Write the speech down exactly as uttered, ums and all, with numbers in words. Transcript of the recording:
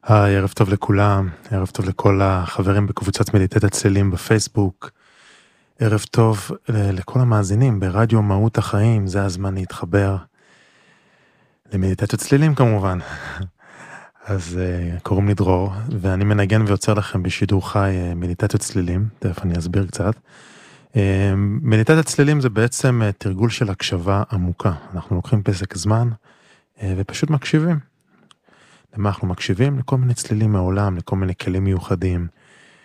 היי, ערב טוב לכולם, ערב טוב לכל החברים בקבוצת מדיטת הצלילים בפייסבוק, ערב טוב ל- לכל המאזינים ברדיו מהות החיים, זה הזמן להתחבר למדיטת הצלילים כמובן. אז uh, קוראים לי דרור, ואני מנגן ויוצר לכם בשידור חי uh, מדיטת הצלילים, תכף אני אסביר קצת. Uh, מדיטת הצלילים זה בעצם uh, תרגול של הקשבה עמוקה, אנחנו לוקחים פסק זמן uh, ופשוט מקשיבים. למה אנחנו מקשיבים? לכל מיני צלילים מעולם, לכל מיני כלים מיוחדים,